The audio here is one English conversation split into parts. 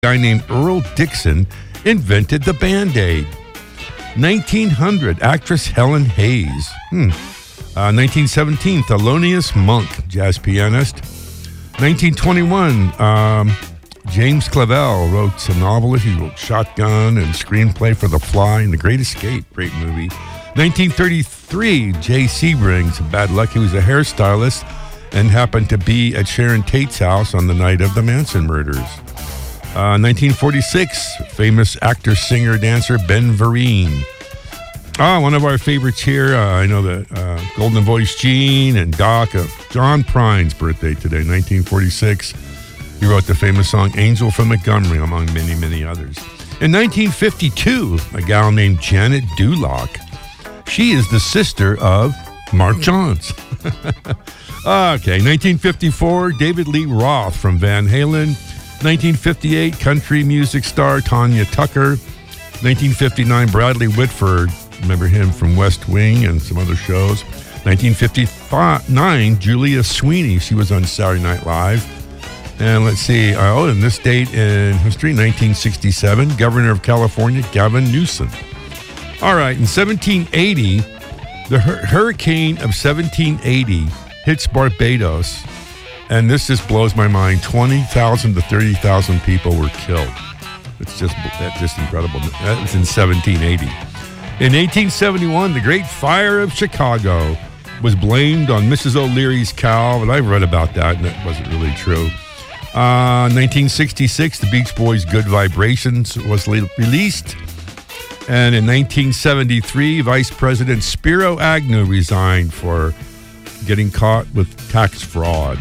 guy named Earl Dixon invented the Band-Aid. 1900, actress Helen Hayes. 1917, Thelonious Monk, jazz pianist. 1921, James Clavell wrote a novel. He wrote Shotgun and screenplay for The Fly and The Great Escape, great movie. 1933, Jay Sebring, some bad luck. He was a hairstylist and happened to be at Sharon Tate's house on the night of the Manson murders. 1946, famous actor, singer, dancer Ben Vereen. One of our favorites here. I know that Golden Voice Gene and Doc. John Prine's birthday today, 1946. He wrote the famous song Angel from Montgomery, among many, many others. In 1952, a gal named Janet Duloc. She is the sister of Mark Johns. Okay, 1954, David Lee Roth from Van Halen. 1958, country music star Tanya Tucker. 1959, Bradley Whitford. Remember him from West Wing and some other shows. 1959, Julia Sweeney. She was on Saturday Night Live. And let's see. And this date in history, 1967, Governor of California, Gavin Newsom. All right, in 1780, the hurricane of 1780 hits Barbados. And this just blows my mind. 20,000 to 30,000 people were killed. It's just incredible. That was in 1780. In 1871, the Great Fire of Chicago was blamed on Mrs. O'Leary's cow, and I've read about that, and that wasn't really true. 1966, the Beach Boys' Good Vibrations was released. And in 1973, Vice President Spiro Agnew resigned for getting caught with tax fraud.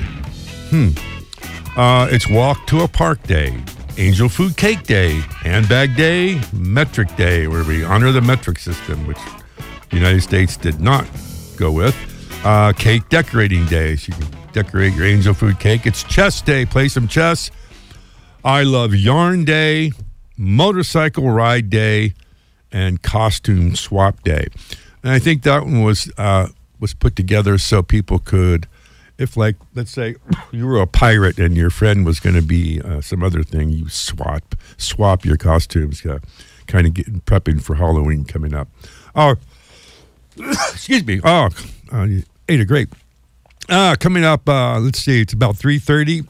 It's Walk to a Park Day, Angel Food Cake Day, Handbag Day, Metric Day, where we honor the metric system, which the United States did not go with. Cake Decorating Day, so you can decorate your angel food cake. It's Chess Day, play some chess. I Love Yarn Day, Motorcycle Ride Day, and Costume Swap Day. And I think that one was put together so people could, if, like, let's say you were a pirate and your friend was going to be some other thing, you swap your costumes, kind of getting prepping for Halloween coming up. Oh, excuse me. You ate a grape. Coming up, let's see, it's about 3:30.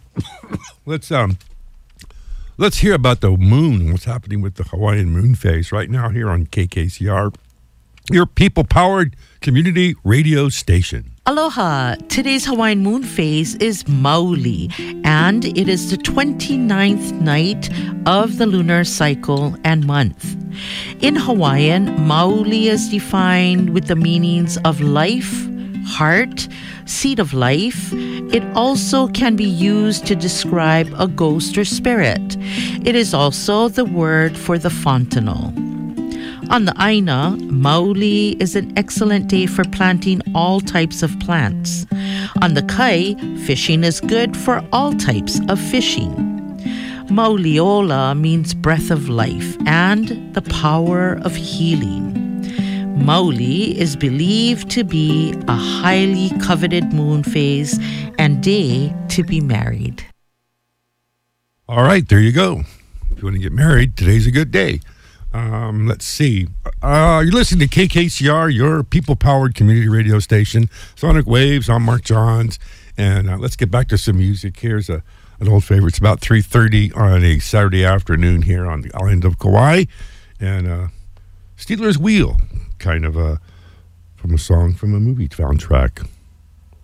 Let's hear about the moon, what's happening with the Hawaiian moon phase right now here on KKCR, your people-powered community radio station. Aloha! Today's Hawaiian moon phase is Mauli, and it is the 29th night of the lunar cycle and month. In Hawaiian, Mauli is defined with the meanings of life, heart, seed of life. It also can be used to describe a ghost or spirit. It is also the word for the fontanel. On the Aina, Mauli is an excellent day for planting all types of plants. On the Kai, fishing is good for all types of fishing. Mauliola means breath of life and the power of healing. Mauli is believed to be a highly coveted moon phase and day to be married. All right, there you go. If you want to get married, today's a good day. Let's see. You're listening to KKCR, your people-powered community radio station. Sonic Waves, I'm Mark Johns. And let's get back to some music. Here's an old favorite. It's about 3:30 on a Saturday afternoon here on the island of Kauai. And Stealers Wheel, kind of from a song from a movie soundtrack.